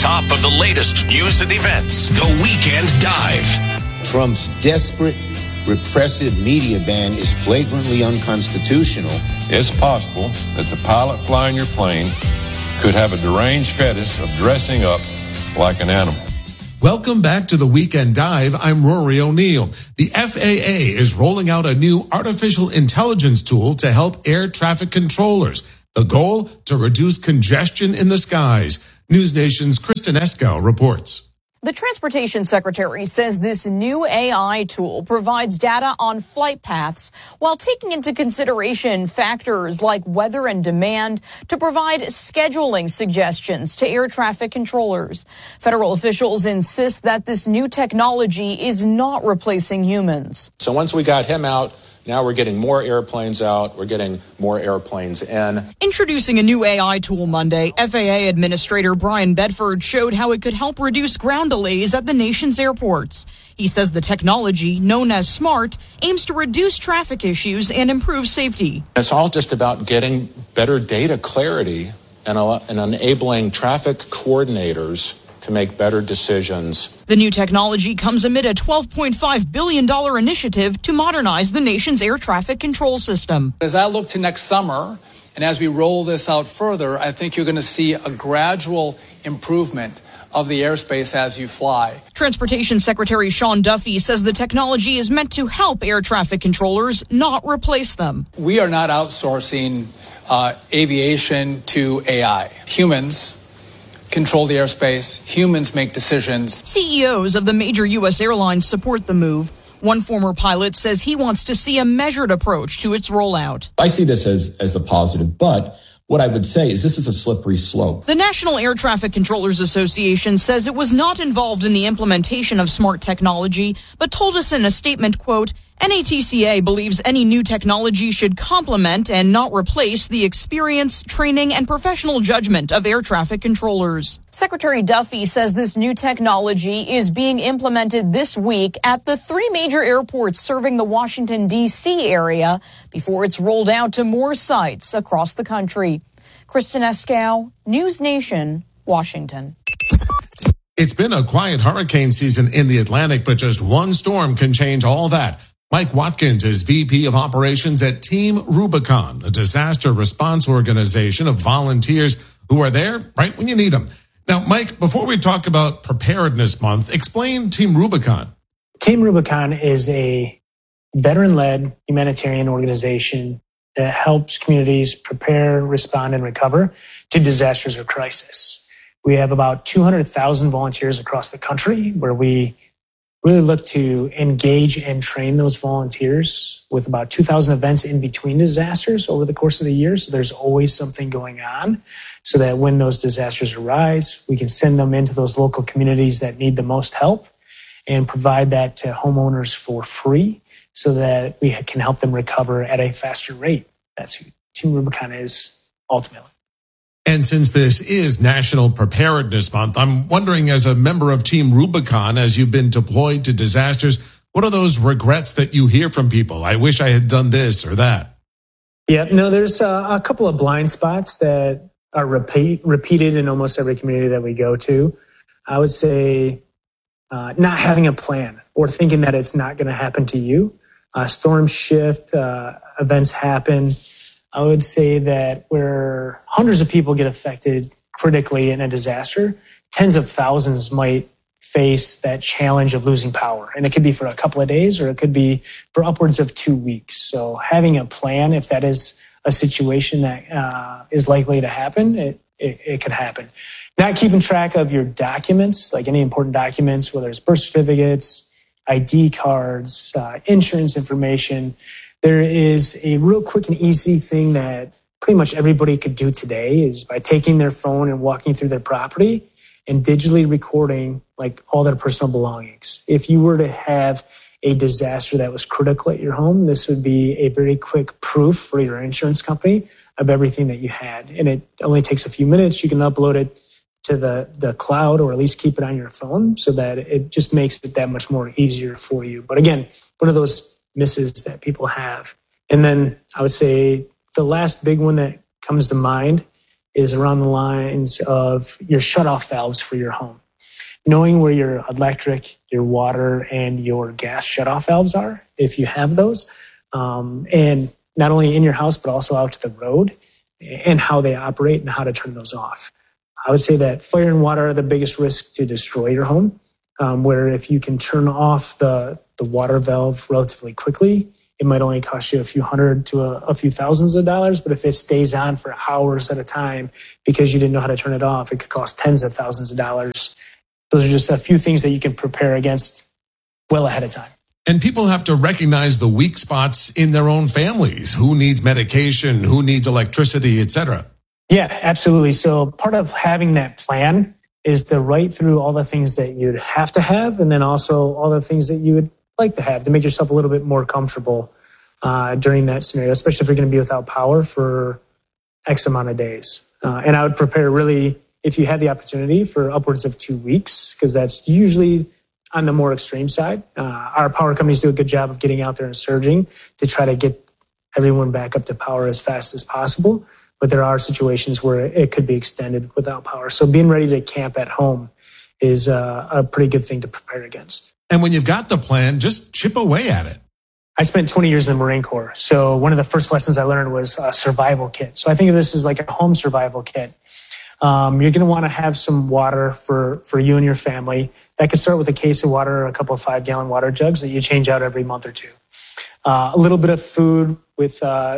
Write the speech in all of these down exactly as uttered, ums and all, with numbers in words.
top of the latest news and events. The Weekend Dive. Trump's desperate, repressive media ban is flagrantly unconstitutional. It's possible that the pilot flying your plane could have a deranged fetish of dressing up like an animal. Welcome back to the Weekend Dive. I'm Rory O'Neill. The F A A is rolling out a new artificial intelligence tool to help air traffic controllers. The goal, to reduce congestion in the skies. News Nation's Kristen Eskow reports. The Transportation Secretary says this new A I tool provides data on flight paths while taking into consideration factors like weather and demand to provide scheduling suggestions to air traffic controllers. Federal officials insist that this new technology is not replacing humans. So once we got him out, now we're getting more airplanes out. We're getting more airplanes in. Introducing a new A I tool Monday, F A A Administrator Brian Bedford showed how it could help reduce ground delays at the nation's airports. He says the technology, known as SMART, aims to reduce traffic issues and improve safety. It's all just about getting better data clarity and, and enabling traffic coordinators to make better decisions. The new technology comes amid a twelve point five billion dollars initiative to modernize the nation's air traffic control system. As I look to next summer, and as we roll this out further, I think you're going to see a gradual improvement of the airspace as you fly. Transportation Secretary Sean Duffy says the technology is meant to help air traffic controllers, not replace them. We are not outsourcing uh, aviation to A I. Humans control the airspace. Humans make decisions. C E Os of the major U S airlines support the move. One former pilot says he wants to see a measured approach to its rollout. I see this as, as a positive, but what I would say is this is a slippery slope. The National Air Traffic Controllers Association says it was not involved in the implementation of SMART technology, but told us in a statement, quote, N A T C A believes any new technology should complement and not replace the experience, training, and professional judgment of air traffic controllers. Secretary Duffy says this new technology is being implemented this week at the three major airports serving the Washington, D C area before it's rolled out to more sites across the country. Kristen Eskow, News Nation, Washington. It's been a quiet hurricane season in the Atlantic, but just one storm can change all that. Mike Watkins is V P of Operations at Team Rubicon, a disaster response organization of volunteers who are there right when you need them. Now, Mike, before we talk about Preparedness Month, explain Team Rubicon. Team Rubicon is a veteran-led humanitarian organization that helps communities prepare, respond, and recover to disasters or crisis. We have about two hundred thousand volunteers across the country where we really look to engage and train those volunteers with about two thousand events in between disasters over the course of the year. So there's always something going on so that when those disasters arise, we can send them into those local communities that need the most help and provide that to homeowners for free so that we can help them recover at a faster rate. That's who Team Rubicon is ultimately. And since this is National Preparedness Month, I'm wondering, as a member of Team Rubicon, as you've been deployed to disasters, what are those regrets that you hear from people? I wish I had done this or that. Yeah, no, there's a, a couple of blind spots that are repeat, repeated in almost every community that we go to. I would say uh, not having a plan or thinking that it's not going to happen to you. Uh, storms shift, uh, events happen. I would say that where hundreds of people get affected critically in a disaster, tens of thousands might face that challenge of losing power. And it could be for a couple of days or it could be for upwards of two weeks. So having a plan, if that is a situation that uh, is likely to happen, it, it, it could happen. Not keeping track of your documents, like any important documents, whether it's birth certificates, I D cards, uh, insurance information. There is a real quick and easy thing that pretty much everybody could do today is by taking their phone and walking through their property and digitally recording like all their personal belongings. If you were to have a disaster that was critical at your home, this would be a very quick proof for your insurance company of everything that you had. And it only takes a few minutes. You can upload it to the, the cloud or at least keep it on your phone so that it just makes it that much more easier for you. But again, one of those misses that people have. And then I would say the last big one that comes to mind is around the lines of your shutoff valves for your home. Knowing where your electric, your water, and your gas shutoff valves are, if you have those, um, and not only in your house, but also out to the road, and how they operate and how to turn those off. I would say that fire and water are the biggest risk to destroy your home, um, where if you can turn off the, the water valve relatively quickly, it might only cost you a few hundred to a, a few thousands of dollars, but if it stays on for hours at a time because you didn't know how to turn it off, it could cost tens of thousands of dollars. Those are just a few things that you can prepare against well ahead of time. And people have to recognize the weak spots in their own families. Who needs medication, who needs electricity, et cetera. Yeah, absolutely. So part of having that plan is to write through all the things that you'd have to have, and then also all the things that you would like to have to make yourself a little bit more comfortable uh, during that scenario, especially if you're going to be without power for X amount of days. Uh, and I would prepare really, if you had the opportunity, for upwards of two weeks, because that's usually on the more extreme side. Uh, our power companies do a good job of getting out there and surging to try to get everyone back up to power as fast as possible. But there are situations where it could be extended without power. So being ready to camp at home is uh, a pretty good thing to prepare against. And when you've got the plan, just chip away at it. I spent twenty years in the Marine Corps. So one of the first lessons I learned was a survival kit. So I think of this as like a home survival kit. Um, you're going to want to have some water for, for you and your family. That could start with a case of water or a couple of five-gallon water jugs that you change out every month or two. Uh, a little bit of food with uh,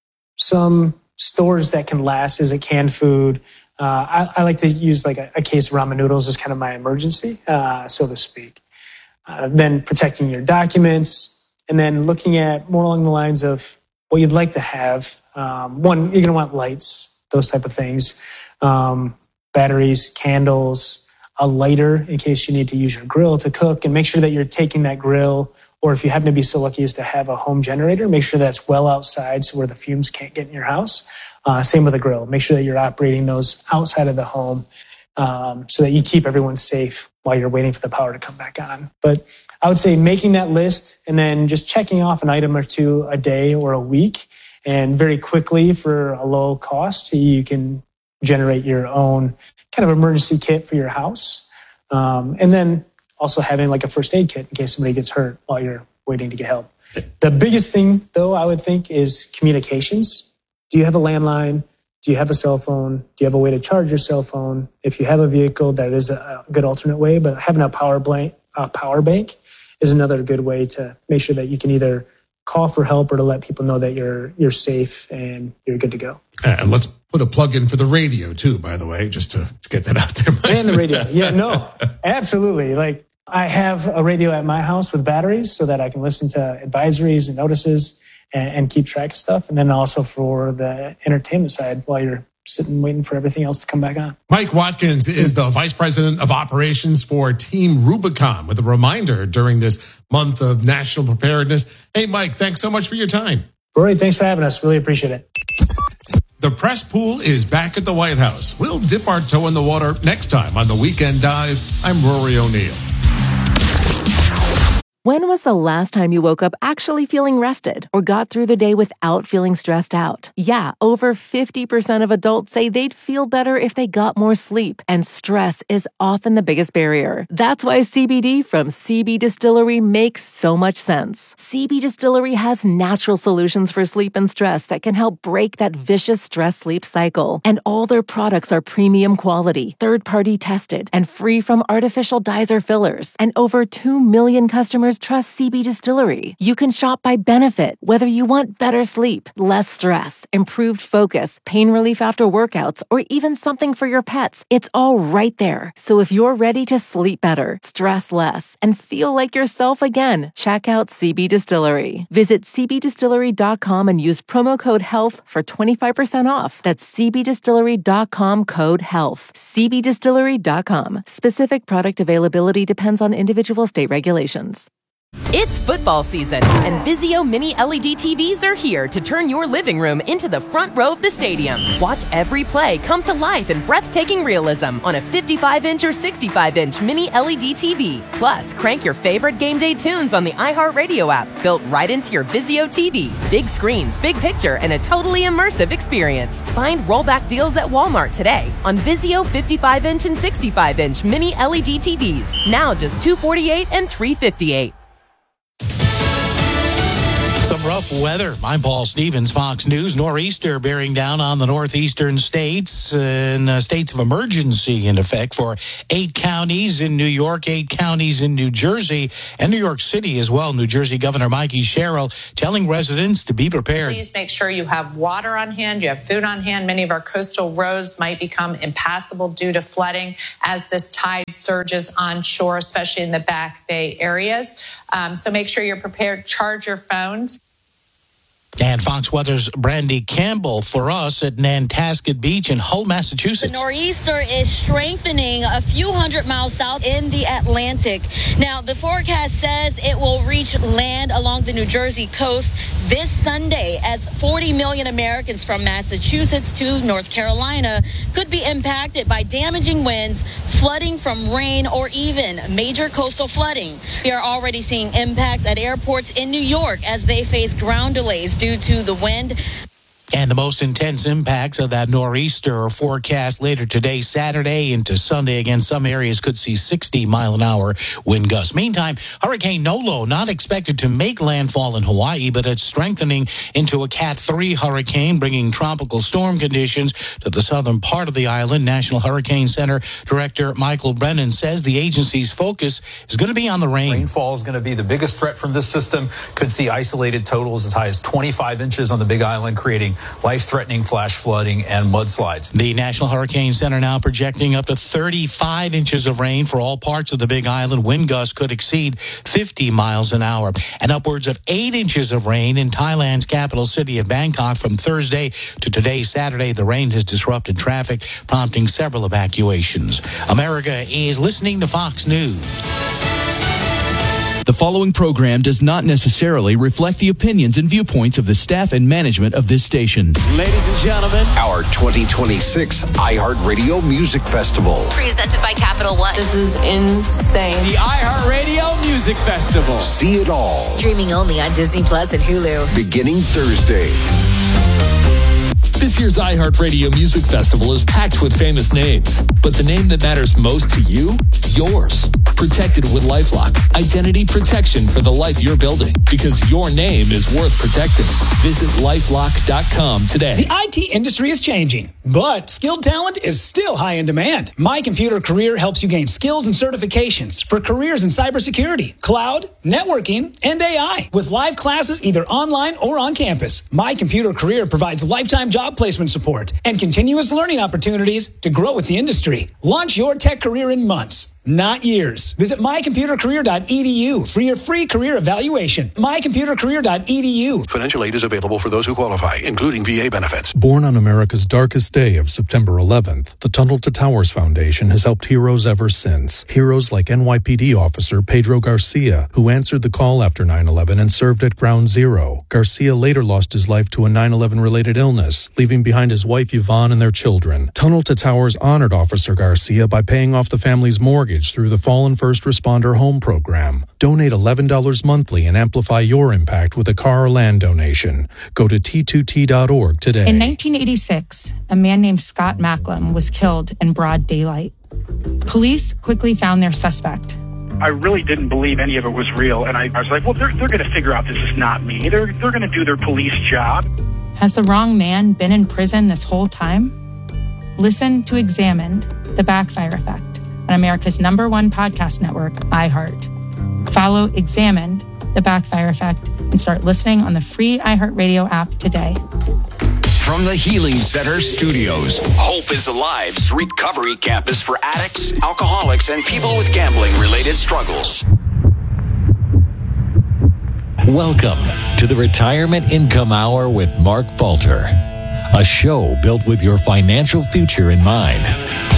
some stores that can last. Is it canned food? Uh, I, I like to use like a, a case of ramen noodles as kind of my emergency, uh, so to speak. Uh, then protecting your documents, and then looking at more along the lines of what you'd like to have. Um, one, you're going to want lights, those type of things. Um, batteries, candles, a lighter in case you need to use your grill to cook, and make sure that you're taking that grill, or if you happen to be so lucky as to have a home generator, make sure that's well outside so where the fumes can't get in your house. Uh, same with a grill. Make sure that you're operating those outside of the home um, so that you keep everyone safe while you're waiting for the power to come back on. But I would say making that list and then just checking off an item or two a day or a week, and very quickly for a low cost, you can generate your own kind of emergency kit for your house. Um, and then also having like a first aid kit in case somebody gets hurt while you're waiting to get help. The biggest thing, though, I would think is communications. Do you have a landline? Do you have a cell phone? Do you have a way to charge your cell phone? If you have a vehicle, that is a good alternate way, but having a power blank, a power bank is another good way to make sure that you can either call for help or to let people know that you're you're safe and you're good to go. And let's put a plug in for the radio too, by the way, just to get that out there. Mike. And the radio. Yeah, no, absolutely. Like I have a radio at my house with batteries so that I can listen to advisories and notices and, and keep track of stuff. And then also for the entertainment side while you're sitting waiting for everything else to come back on. Mike Watkins is the Vice President of Operations for Team Rubicon, with a reminder during this month of national preparedness. Hey, Mike, thanks so much for your time. Rory, thanks for having us. Really appreciate it. The press pool is back at the White House. We'll dip our toe in the water next time on The Weekend Dive. I'm Rory O'Neill. When was the last time you woke up actually feeling rested or got through the day without feeling stressed out? Yeah, over fifty percent of adults say they'd feel better if they got more sleep, and stress is often the biggest barrier. That's why C B D from C B Distillery makes so much sense. C B Distillery has natural solutions for sleep and stress that can help break that vicious stress-sleep cycle. And all their products are premium quality, third-party tested, and free from artificial dyes or fillers. And over two million customers trust C B Distillery. You can shop by benefit, whether you want better sleep, less stress, improved focus, pain relief after workouts, or even something for your pets. It's all right there. So if you're ready to sleep better, stress less, and feel like yourself again, check out C B Distillery. Visit c b distillery dot com and use promo code HEALTH for twenty-five percent off. That's c b distillery dot com code HEALTH. c b distillery dot com. Specific product availability depends on individual state regulations. It's football season, and Vizio Mini L E D T Vs are here to turn your living room into the front row of the stadium. Watch every play come to life in breathtaking realism on a fifty-five inch or sixty-five inch Mini L E D T V. Plus, crank your favorite game day tunes on the iHeartRadio app, built right into your Vizio T V. Big screens, big picture, and a totally immersive experience. Find rollback deals at Walmart today on Vizio fifty-five inch and sixty-five inch Mini L E D T Vs. Now just two hundred forty-eight dollars and three hundred fifty-eight dollars. Some rough weather. I'm Paul Stevens, Fox News. Nor'easter bearing down on the northeastern states, and uh, states of emergency in effect for eight counties in New York, eight counties in New Jersey, and New York City as well. New Jersey Governor Mikey Sherrill telling residents to be prepared. Please make sure you have water on hand, you have food on hand. Many of our coastal roads might become impassable due to flooding as this tide surges onshore, especially in the Back Bay areas. Um, so make sure you're prepared. Charge your phones. And Fox Weather's Brandy Campbell for us at Nantasket Beach in Hull, Massachusetts. The nor'easter is strengthening a few hundred miles south in the Atlantic. Now, the forecast says it will reach land along the New Jersey coast this Sunday, as forty million Americans from Massachusetts to North Carolina could be impacted by damaging winds, flooding from rain, or even major coastal flooding. We are already seeing impacts at airports in New York as they face ground delays due to the wind. And the most intense impacts of that nor'easter are forecast later today, Saturday into Sunday. Again, some areas could see sixty mile an hour wind gusts. Meantime, Hurricane Nolo not expected to make landfall in Hawaii, but it's strengthening into a Cat three hurricane, bringing tropical storm conditions to the southern part of the island. National Hurricane Center Director Michael Brennan says the agency's focus is going to be on the rain. Rainfall is going to be the biggest threat from this system. Could see isolated totals as high as twenty-five inches on the Big Island, creating life-threatening flash flooding and mudslides. The National Hurricane Center now projecting up to thirty-five inches of rain for all parts of the Big Island. Wind gusts could exceed fifty miles an hour, and upwards of eight inches of rain in Thailand's capital city of Bangkok from Thursday to today, Saturday. The rain has disrupted traffic, prompting several evacuations. America is listening to Fox News. The following program does not necessarily reflect the opinions and viewpoints of the staff and management of this station. Ladies and gentlemen, our twenty twenty-six iHeartRadio Music Festival. Presented by Capital One. This is insane. The iHeartRadio Music Festival. See it all. Streaming only on Disney Plus and Hulu. Beginning Thursday. This year's iHeartRadio Music Festival is packed with famous names, but the name that matters most to you? Yours. Protected with LifeLock. Identity protection for the life you're building, because your name is worth protecting. Visit lifelock dot com today. The I T industry is changing, but skilled talent is still high in demand. My Computer Career helps you gain skills and certifications for careers in cybersecurity, cloud, networking, and A I, with live classes either online or on campus. My Computer Career provides lifetime job placement support and continuous learning opportunities to grow with the industry. Launch your tech career in months, not years. Visit my computer career dot e d u for your free career evaluation. my computer career dot e d u. Financial aid is available for those who qualify, including V A benefits. Born on America's darkest day of September eleventh, the Tunnel to Towers Foundation has helped heroes ever since. Heroes like N Y P D officer Pedro Garcia, who answered the call after nine eleven and served at Ground Zero. Garcia later lost his life to a nine eleven related illness, leaving behind his wife Yvonne and their children. Tunnel to Towers honored Officer Garcia by paying off the family's mortgage through the Fallen First Responder Home Program. Donate eleven dollars monthly and amplify your impact with a car or land donation. Go to T two T dot org today. In nineteen eighty-six, a man named Scott Macklem was killed in broad daylight. Police quickly found their suspect. I really didn't believe any of it was real, and I, I was like, well, they're, they're going to figure out this is not me. They're, they're going to do their police job. Has the wrong man been in prison this whole time? Listen to Examined, The Backfire Effect, on America's number one podcast network, iHeart. Follow Examined, The Backfire Effect, and start listening on the free iHeartRadio app today. From the Healing Center studios, Hope is Alive's recovery campus for addicts, alcoholics, and people with gambling-related struggles. Welcome to the Retirement Income Hour with Mark Falter, a show built with your financial future in mind.